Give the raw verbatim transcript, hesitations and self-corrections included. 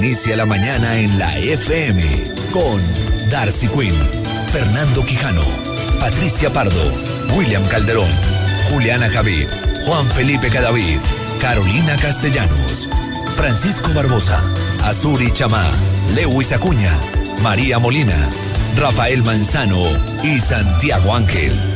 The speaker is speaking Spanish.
Inicia la mañana en la F M con Darcy Quinn, Fernando Quijano, Patricia Pardo, William Calderón, Juliana Javid, Juan Felipe Cadavid, Carolina Castellanos, Francisco Barbosa, Azuri Chamá, Lewis Acuña, María Molina, Rafael Manzano y Santiago Ángel.